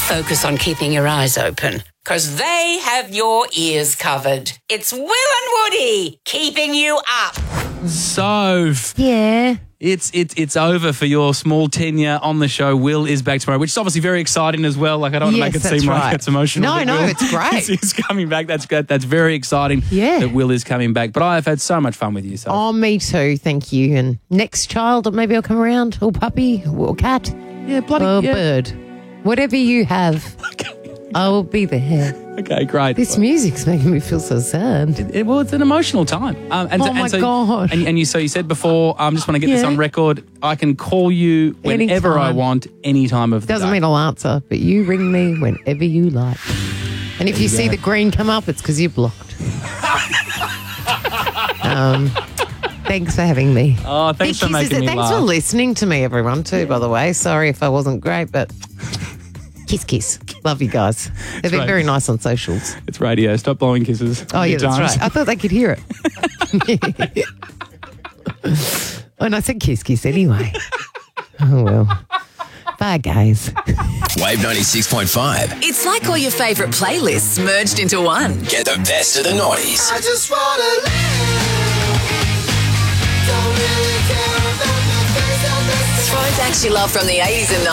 focus on keeping your eyes open, because they have your ears covered. It's Will and Woody keeping you up. So, Yeah. it's over for your small tenure on the show. Will is back tomorrow, which is obviously very exciting as well. Like, I don't want to make it Yes, seem that's like right. it's emotional. No, that no, Will it's great. He's coming back. That's good. That's very exciting. Yeah. That Will is coming back. But I have had so much fun with you. So. Oh, me too. Thank you. And next child, maybe I'll come around. Or puppy, or cat, Yeah, bloody or yeah. bird. Whatever you have, I will be there. Okay, great. This music's making me feel so sad. Well, it's an emotional time. my gosh. And you said before, just want to get this Yeah. on record. I can call you whenever I Anytime. want, any time of the Doesn't day. mean I'll answer, but you ring me whenever you like. And if you see the green come up, it's because you're blocked. Thanks for having me. Oh, thanks for Big kisses. making me Thanks laugh. for listening to me, everyone, too, by the way. Sorry if I wasn't great, but kiss, kiss. Love you guys. They've been right. very nice on socials. It's radio. Stop blowing kisses. Oh, yeah, Times. that's right. I thought they could hear it. And I said kiss, kiss anyway. Oh, well. Bye, guys. Wave 96.5. It's like all your favourite playlists merged into one. Get the best of the noughties. I just wanna live. Don't really care about the things that Throwbacks you love from the 80s and